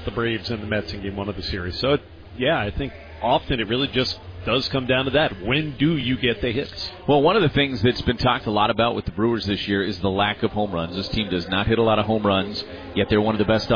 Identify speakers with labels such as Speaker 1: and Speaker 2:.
Speaker 1: the Braves and the Mets in Game 1 of the series. So, I think often it really just does come down to that. When do you get the hits?
Speaker 2: Well, one of the things that's been talked a lot about with the Brewers this year is the lack of home runs. This team does not hit a lot of home runs, yet they're one of the best